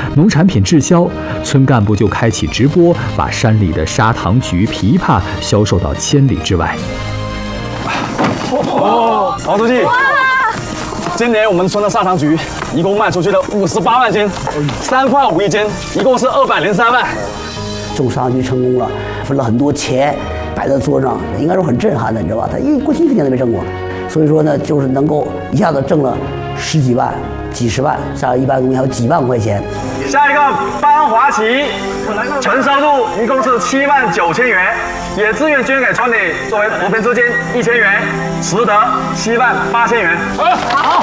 农产品滞销，村干部就开启直播，把山里的砂糖橘、枇杷销售到千里之外。 王书记，今年我们村的砂糖橘一共卖出去了58万斤，3块5一斤，一共是203万。 种砂糖橘成功了，分了很多钱摆在桌上，应该说很震撼的，你知道吧？他过去1分钱都没挣过，所以说呢，就是能够一下子挣了10几万、几十万，像一般东西还有几万块钱。 下一个班华旗，纯收入一共是7万9千元，也自愿捐给村里作为扶贫资金1000元，实得7万8千元。好。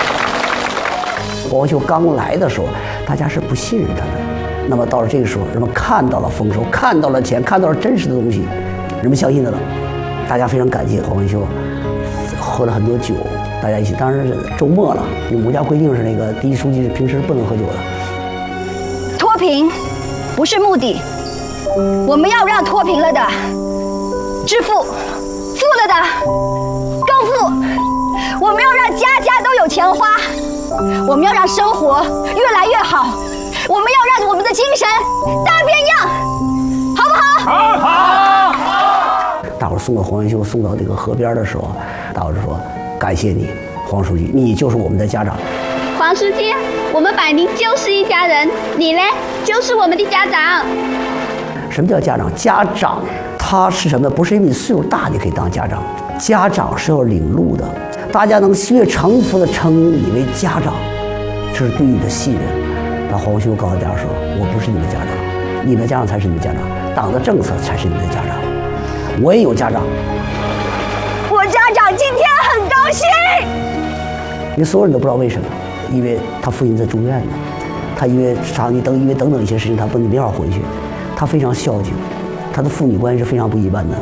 黄秀刚来的时候，大家是不信任他的。那么到了这个时候，人们看到了丰收，看到了钱，看到了真实的东西，人们相信他了。大家非常感谢黄文秀，喝了很多酒，大家一起。当时是周末了，因为我们家规定是那个第一书记平时不能喝酒的。 脱贫不是目的，我们要让脱贫了的致富，富了的更富。我们要让家家都有钱花，我们要让生活越来越好，我们要让我们的精神大变样，好不好？好。 大伙儿送到黄文秀送到这个河边的时候，大伙儿就说：“感谢你，黄书记，你就是我们的家长。” 黄书记，我们百宁就是一家人，你呢，就是我们的家长。 什么叫家长？家长他是什么？不是因为你岁数大你可以当家长，家长是要领路的。大家能心悦诚服地称你为家长，这是对你的信任。那黄文秀告诉大家说：“我不是你的家长，你的家长才是你的家长，党的政策才是你的家长。我也有家长， 我家长今天很高兴。” 因为所有人都不知道为什么，因为他父亲在住院呢，他因为等等一些事情，他没法回去，他非常孝敬，他的父女关系是非常不一般的。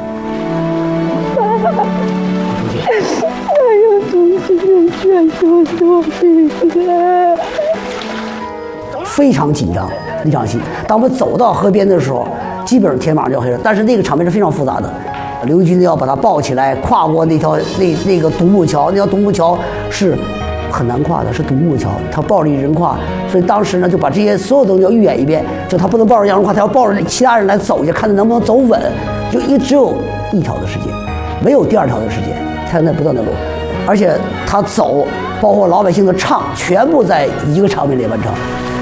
非常紧张那场戏。当我们走到河边的时候，基本上天马上就要黑了，但是那个场面是非常复杂的。刘义军要把他抱起来，跨过那个独木桥，那条独木桥是很难跨的，是独木桥，他抱着一人跨，所以当时呢就把这些所有东西要预演一遍，就他不能抱着一人跨，他要抱着其他人来走一下，看他能不能走稳，就只有一条的时间，没有第二条的时间，他在不断的走，而且他走，包括老百姓的唱，全部在一个场面里完成。